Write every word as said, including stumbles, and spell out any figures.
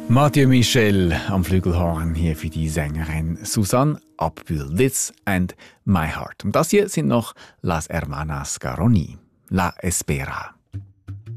Mathieu Michel am Flügelhorn hier für die Sängerin Susanne Abbuhl-Litz and My Heart. Und das hier sind noch Las Hermanas Garoni, La Espera.